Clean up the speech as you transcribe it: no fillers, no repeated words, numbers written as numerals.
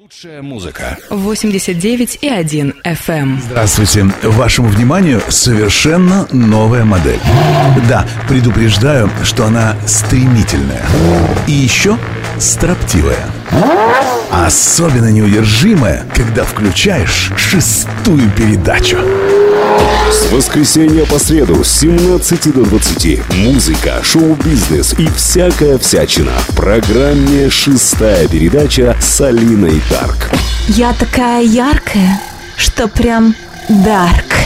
Лучшая музыка. 89,1 FM. Здравствуйте. Вашему вниманию совершенно новая модель. Да, предупреждаю, что она стремительная. И еще строптивая. Особенно неудержимая, когда включаешь 6-ю передачу. С воскресенья по среду с 17 до 20 музыка, шоу-бизнес и всякая всячина в программе «6-я передача» с Алиной Дарк. Я такая яркая, что прям дарк.